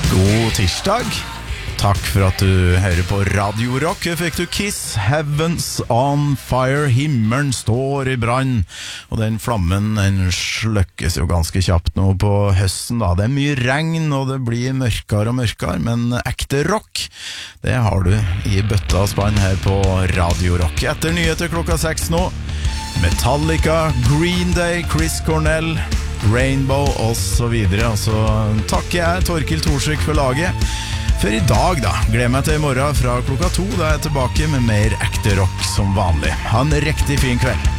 God tirsdag. Takk for at du hører på Radio Rock. Fikk du Kiss, Heavens on Fire, himmelen står i brann. Og den flammen, den sløkkes jo ganske kjapt nå på høsten da. Det er mye regn, og det blir mørkere og mørkere, men ekte rock, det har du i bøtta og spann her på Radio Rock. Etter nyheter klokka 6 nå, Metallica, Green Day, Chris Cornell, Rainbow og så videre. Og så takker jeg Torkild Thorsvik for laget. For i dag da, gleder meg til i morgen fra klokka 2, da er jeg tilbake med mer ekte rock som vanlig. Ha en riktig fin kveld.